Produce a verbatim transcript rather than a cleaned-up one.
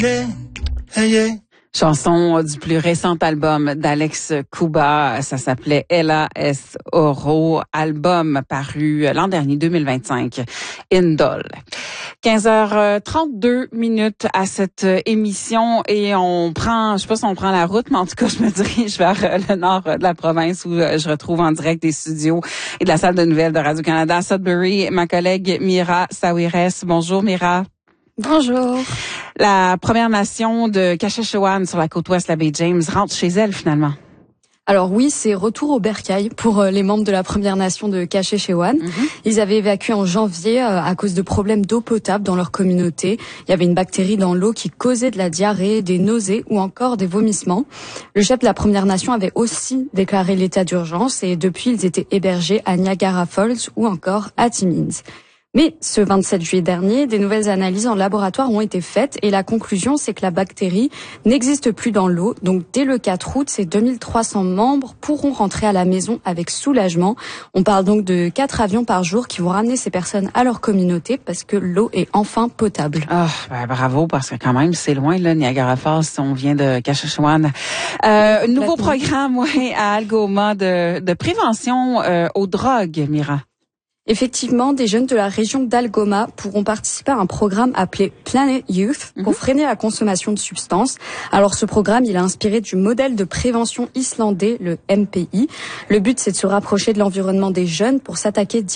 Yeah, yeah. Chanson du plus récent album d'Alex Cuba, ça s'appelait Ella es Oro, album paru l'an dernier, deux mille vingt-cinq, Indol. quinze heures trente-deux minutes à cette émission et on prend, je sais pas si on prend la route, mais en tout cas, je me dirige vers le nord de la province où je retrouve en direct des studios et de la salle de nouvelles de Radio-Canada à Sudbury ma collègue Mira Sawires. Bonjour Mira. Bonjour. La Première Nation de Kashechewan sur la côte ouest, la baie James, rentre chez elle finalement. Alors oui, c'est retour au bercail pour les membres de la Première Nation de Kashechewan. Mm-hmm. Ils avaient évacué en janvier à cause de problèmes d'eau potable dans leur communauté. Il y avait une bactérie dans l'eau qui causait de la diarrhée, des nausées ou encore des vomissements. Le chef de la Première Nation avait aussi déclaré l'état d'urgence et depuis ils étaient hébergés à Niagara Falls ou encore à Timmins. Mais ce vingt-sept juillet dernier, des nouvelles analyses en laboratoire ont été faites et la conclusion, c'est que la bactérie n'existe plus dans l'eau. Donc dès le quatre août, ces deux mille trois cents membres pourront rentrer à la maison avec soulagement. On parle donc de quatre avions par jour qui vont ramener ces personnes à leur communauté parce que l'eau est enfin potable. Ah, ben bravo, parce que quand même, c'est loin, là, Niagara Falls, si on vient de Kashechewan. Euh, nouveau programme, ouais, à Algoma de, de prévention euh, aux drogues, Mira. Effectivement, des jeunes de la région d'Algoma pourront participer à un programme appelé Planet Youth pour freiner la consommation de substances. Alors ce programme, il est inspiré du modèle de prévention islandais, le M P I. Le but, c'est de se rapprocher de l'environnement des jeunes pour s'attaquer